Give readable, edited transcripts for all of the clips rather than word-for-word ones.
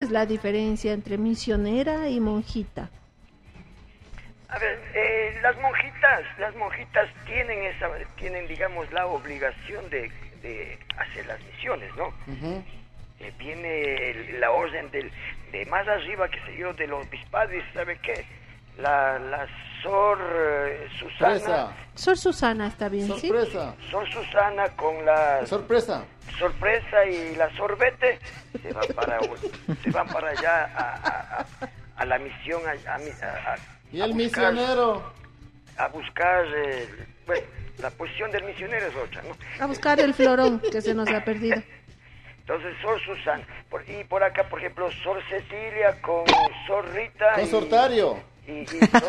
es la diferencia entre misionera y monjita? A ver, las monjitas tienen, digamos, la obligación de hacer las misiones, ¿no? Ujú. Viene la orden de más arriba, que sé yo, del obispado, y ¿sabe qué? La Sor Susana. Sorpresa. Sor Susana, está bien, ¿sí? Sorpresa. Sor Susana con la Sorpresa. Sorpresa y la Sorbete se van para allá a la misión, Y el buscar- misionero. a buscar, bueno, la posición del misionero es otra, ¿no? A buscar el florón que se nos ha perdido. Entonces, Sor Susana, y por acá, por ejemplo, Sor Cecilia con Sor Rita Con Sortario. y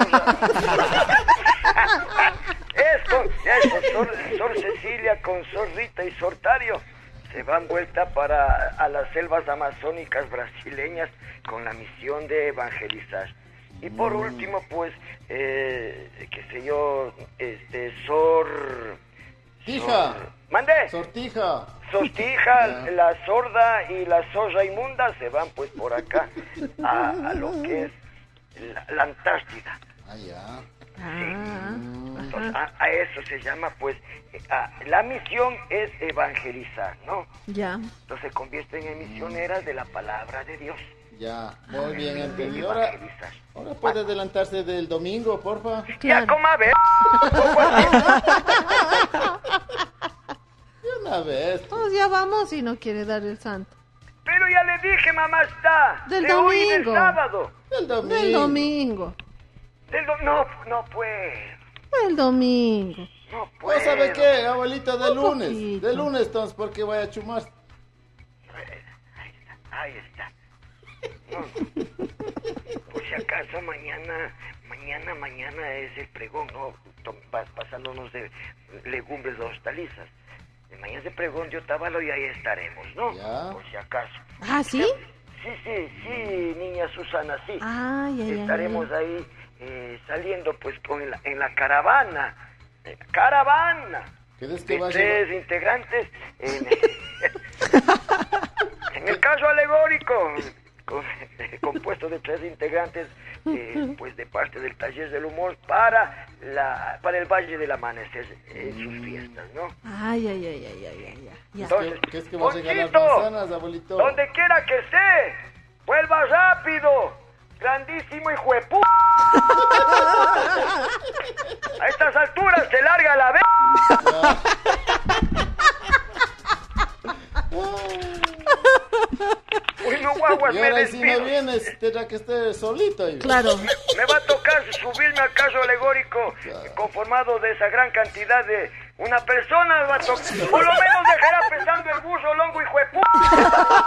Sor Cecilia con Sor Rita y Sortario se van vuelta a las selvas amazónicas brasileñas con la misión de evangelizar. Y por último, pues, qué sé yo, Sor... Tija. ¿Mande? Sortija. Sortija, Ya. la sorda y la zorra inmunda se van pues por acá a lo que es la Antártida. Ah, ya. Ah, Entonces, ajá, a eso se llama pues, la misión es evangelizar, ¿no? ya. Entonces se convierten en misioneras de la palabra de Dios. Ya. Muy bien entendido. Evangelizar. Ahora puede adelantarse del domingo, porfa. Ya, Claro. como a ver. De una vez. Todos ya vamos y no quiere dar el santo. Pero ya le dije, mamá, está. Del de hoy del domingo. sábado. El domingo. El domingo. No pues. El domingo. No ¿O pues. sabe qué, abuelito? De Un lunes. poquito. De lunes, entonces, porque voy a chumar. Ahí está. No. Por si acaso mañana es el pregón, ¿no? Pasándonos de legumbres a hortalizas. Mañana es el pregón de Otavalo y ahí estaremos, ¿no? Ya. Por si acaso. ¿Ah, sí? Sí, niña Susana, sí. Ay, ay, ay. Estaremos ahí saliendo pues en la caravana. ¡Caravana! ¿Quieres que De vaya? 3 integrantes en el caso alegórico, compuesto de 3 integrantes, pues de parte del Taller del Humor para el Valle del Amanecer en sus fiestas, ¿no? Ay, ay, ay, ay, ay, ay, ya. Entonces, ¿Qué es que va a regalar Ponchito, manzanas, abuelito? donde quiera que esté, vuelva rápido, grandísimo hijo de pu... A estas alturas se larga la vez. Bueno, guaguas, Y me ahora si no despido. vienes, tendrá que estar solito ahí. Claro. Me va a tocar subirme al caso alegórico conformado de esa gran cantidad de una persona, va a por lo menos dejará pesando el burro longo hijo de pu...